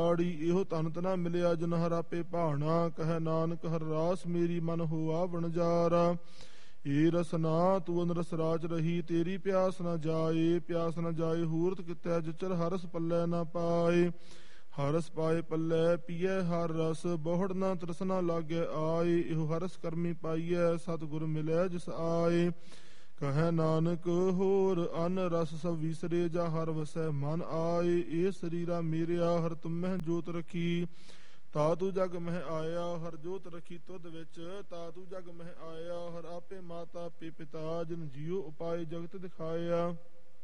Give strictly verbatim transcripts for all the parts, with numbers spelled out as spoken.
ਇਹੋ ਧਨ ਤਨਾ ਮਿਲਿਆ ਜਨ ਹਰ ਆਪੇ ਭਾਣਾ। ਕਹੈ ਨਾਨਕ ਹਰ ਰਾਸ ਮੇਰੀ ਮਨ ਹੋਆ ਵਣਜਾਰਾ। ਏ ਰਸਨਾ ਤੂੰ ਰਸ ਰਾਜ ਰਹੀ ਤੇਰੀ ਪਿਆਸ ਨ ਜਾਏ। ਪਿਆਸ ਨ ਜਾਏ ਹੂਰਤ ਕਿਤੈ ਜਿਚਰ ਹਰਸ ਪੱਲੇ ਨ ਪਾਏ। ਹਰਸ ਪਾਏ ਪੱਲੇ ਪੀਐ ਹਰ ਰਸ ਬਹੁੜ ਨ ਤ੍ਰਿਸ਼ਨਾ ਲਾਗੇ ਆਏ। ਇਹੋ ਹਰਸ ਕਰਮੀ ਪਾਈਐ ਸਤਿਗੁਰ ਮਿਲੈ ਜਿਸ ਆਏ। ਕਹੈ ਨਾਨਕ ਹੋਰ ਅਨ ਰਸ ਸਭ ਵਿਸਰੇ ਜਾ ਹਰ ਵਸੈ ਮਨ ਆਏ। ਇਹ ਸਰੀਰਾ ਮੇਰਿਆ ਹਰ ਤੁਮਹਿ ਜੋਤ ਰਖੀ ਤਾ ਤੂ ਜਗ ਮਹਿ ਆਇਆ। ਹਰ ਜੋਤ ਰਖੀ ਤੁਧ ਵਿੱਚ ਤਾ ਤੂ ਜਗ ਮਹਿ ਆਇਆ। ਹਰ ਆਪੇ ਮਾਤਾ ਆਪੇ ਪਿਤਾ ਜਿਨ ਜੀਉ ਉਪਾਏ ਜਗਤ ਦਿਖਾਇਆ।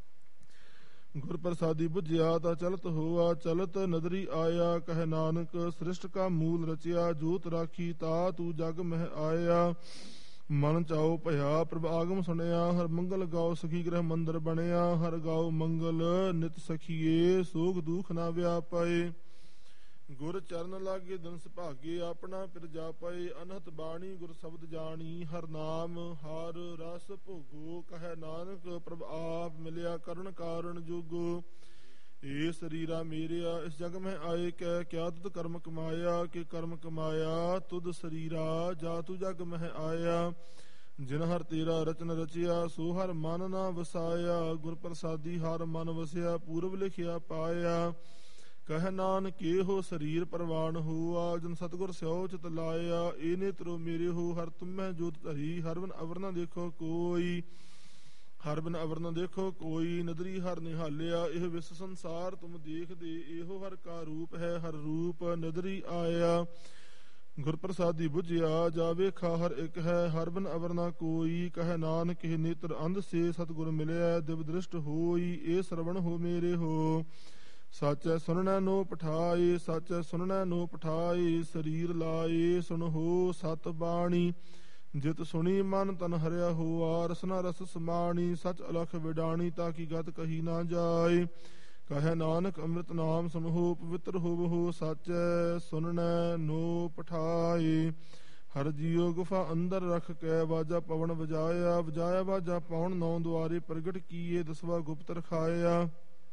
ਗੁਰ ਪ੍ਰਸਾਦੀ ਬੁਝਿਆ ਤਾ ਚਲਤ ਹੋਆ ਚਲਤ ਨਦਰੀ ਆਇਆ। ਕਹੈ ਨਾਨਕ ਸ੍ਰਿਸ਼ਟ ਕਾ ਮੂਲ ਰਚਿਆ ਜੋਤ ਰਾਖੀ ਤਾ ਤੂ ਜਗ ਮਹਿ ਆਇਆ। ਮਨ ਚਾਉ ਭਇਆ ਪ੍ਰਭ ਆਗਮ ਸੁਣਿਆ। ਹਰ ਮੰਗਲ ਗਾਓ ਸਖੀ ਗ੍ਰਹਿ ਮੰਦਰ ਬਣਿਆ। ਹਰ ਗਾਓ ਮੰਗਲ ਨਿਤ ਸਖੀਏ ਸੋਗ ਦੁਖ ਨਾ ਵਿਆਪਾਏ। ਗੁਰ ਚਰਨ ਲਾਗੇ ਦਿਨ ਸੁਭਾਗੇ ਆਪਣਾ ਪਿਰ ਜਾਪਾਏ। ਅਨਹਤ ਬਾਣੀ ਗੁਰ ਸ਼ਬਦ ਜਾਣੀ ਹਰ ਨਾਮ ਹਰ ਰਸ ਭੋਗੋ। ਕਹੈ ਨਾਨਕ ਪ੍ਰਭ ਆਪ ਮਿਲਿਆ ਕਰਨ ਕਾਰਨ ਜੋਗੋ। ਏ ਸਰੀਰਾ ਮੇਰਿਆ ਇਸ ਜਗ ਮੈਂ ਆਏ ਕੈ ਕਿਆ ਤੁਧ ਕਰਮ ਕਮਾਇਆ। ਕਿ ਕਰਮ ਕਮਾਇਆ ਤੁਧ ਸਰੀਰਾ ਜਾ ਤੂ ਜਗ ਮਹਿ ਆਇਆ। ਜਿਨ ਹਰ ਤੇਰਾ ਰਚਨ ਰਚਿਆ ਸੋ ਹਰ ਮਨ ਨਾ ਵਸਾਇਆ। ਗੁਰ ਪ੍ਰਸਾਦੀ ਹਰ ਮਨ ਵਸਿਆ ਪੂਰਬ ਲਿਖਿਆ ਪਾਇਆ। ਕਹੈ ਨਾਨਕ ਇਹੋ ਸਰੀਰ ਪ੍ਰਵਾਨ ਹੋਆ ਜਨ ਸਤਿਗੁਰ ਸਿਓ ਚਿਤ ਲਾਇਆ। ਏ ਨੇਤਰੋ ਮੇਰੇ ਹੋ ਹਰ ਤੁਮਹਿ ਜੋਤ ਧਰੀ। ਹਰ ਬਿਨ ਅਵਰ ਨਾ ਦੇਖੋ ਕੋਈ ਹਰ ਬਿਨ ਅਵਰ ਨਾ ਦੇਖੋ ਕੋਈ। ਨਦਰੀ ਹਰ ਨਿਹਾਲਿਆ ਇਹ ਵਿਸ ਸੰਸਾਰ ਤੁਮ ਦੇਖਦੇ। ਇਹੋ ਹਰ ਕਾ ਰੂਪ ਹੈ ਹਰ ਰੂਪ ਨਦਰੀ ਆਇਆ। ਗੁਰ ਪ੍ਰਸਾਦੀ ਬੁਝਿਆ ਜਾ ਵੇਖਾ ਹਰ ਇੱਕ ਹੈ ਹਰ ਬਿਨ ਅਵਰ ਨਾ ਕੋਈ। ਕਹੈ ਨਾਨਕ ਇਹ ਨੇਤਰ ਅੰਧ ਸੇ ਸਤਿਗੁਰ ਮਿਲਿਆ ਦਿਵ ਦ੍ਰਿਸ਼ਟ ਹੋਈ। ਇਹ ਸਰਵਣ ਹੋ ਮੇਰੇ ਹੋ ਸਾਚੈ ਸੁਣਨੈ ਨੋ ਪਠਾਏ। ਸਾਚੈ ਸੁਣਨੈ ਨੋ ਪਠਾਏ ਸਰੀਰ ਲਾਏ ਸੁਣ ਹੋ ਸਤ ਬਾਣੀ। ਜਿਤ ਸੁਣੀ ਮਨ ਤਨ ਹਰਿਆ ਹੋਆ ਰਸਨਾ ਰਸ ਸਮਾਣੀ। ਸਚ ਅਲਖ ਵਿਡਾਣੀ ਤਾਂ ਕੀ ਗਤ ਕਹੀ ਨਾ ਜਾਏ। ਕਹੈ ਨਾਨਕ ਅੰਮ੍ਰਿਤ ਨਾਮ ਸੁਣੋ ਪਵਿੱਤਰ ਹੋਵੋ ਸਾਚੈ ਸੁਣਨੈ ਨੋ ਪਠਾਏ। ਹਰ ਜੀਉ ਗੁਫਾ ਅੰਦਰ ਰਖ ਕੈ ਵਾਜਾ ਪਵਨ ਵਜਾਇਆ। ਵਜਾਇਆ ਵਾਜਾ ਪਵਨ ਨੌ ਦੁਆਰੇ ਪ੍ਰਗਟ ਕੀਏ ਦਸਵਾ ਗੁਪਤ ਰਖਾਇਆ।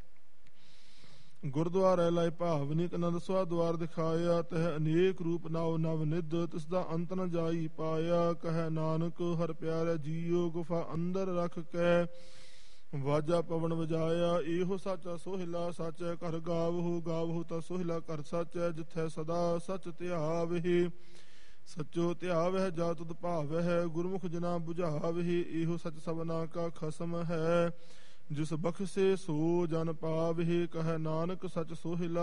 ਗੁਰਦੁਆਰੇ ਲਾਇ ਭਾਵਨਿਕ ਨ ਦਸਵਾ ਦੁਆਰ ਦਿਖਾਇਆ। ਤਹ ਅਨੇਕ ਰੂਪ ਨਾਉ ਨਵ ਨਿਧ ਤਿਸ ਦਾ ਅੰਤ ਨ ਜਾਈ ਪਾਇਆ। ਕਹੈ ਨਾਨਕ ਹਰ ਪਿਆਰੇ ਜੀਉ ਗੁਫਾ ਅੰਦਰ ਰਖ ਕੈ ਵਾਜਾ ਪਵਨ ਵਜਾਇਆ। ਇਹੋ ਸਾਚਾ ਸੋਹਿਲਾ ਸਾਚੈ ਘਰ ਗਾਵਹੁ ਗਾਵਹੁ ਤਾ ਸੋਹਿਲਾ ਘਰ ਸਾਚੈ। ਜਿਥੈ ਸਦਾ ਸਚ ਧਿਆਵਹਿ ਸਚੋ ਧਿਆਵਹਿ ਜਾ ਤੁਧ ਭਾਵਹਿ। ਗੁਰਮੁਖ ਜਨਾ ਬੁਝਾਵਹਿ ਇਹੋ ਸਚ ਸਭਨਾ ਕਾ ਖਸਮ ਹੈ। ਜਿਸ ਬਖਸ਼ੇ ਸੋ ਜਨ ਪਾਵਹਿ। ਕਹੈ ਨਾਨਕ ਸਚ ਸੋਹਿਲਾ